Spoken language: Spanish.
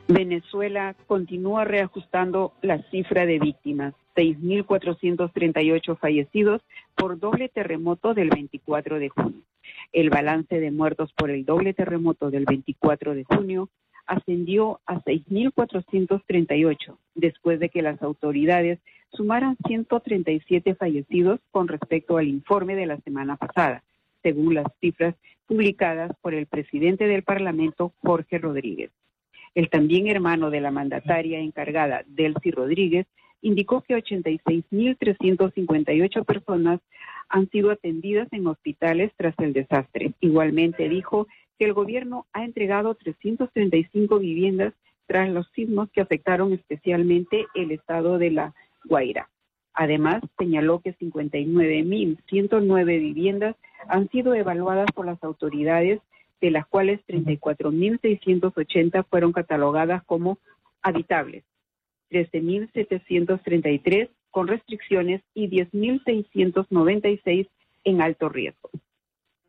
Venezuela continúa reajustando la cifra de víctimas, 6.438 fallecidos por doble terremoto del 24 de junio. El balance de muertos por el doble terremoto del 24 de junio ascendió a 6.438, después de que las autoridades sumaran 137 fallecidos con respecto al informe de la semana pasada, según las cifras publicadas por el presidente del Parlamento, Jorge Rodríguez. El también hermano de la mandataria encargada, Delcy Rodríguez, indicó que 86.358 personas han sido atendidas en hospitales tras el desastre. Igualmente dijo que el gobierno ha entregado 335 viviendas tras los sismos que afectaron especialmente el estado de La Guaira. Además, señaló que 59.109 viviendas han sido evaluadas por las autoridades, de las cuales 34.680 fueron catalogadas como habitables, 13.733 con restricciones y 10.696 en alto riesgo.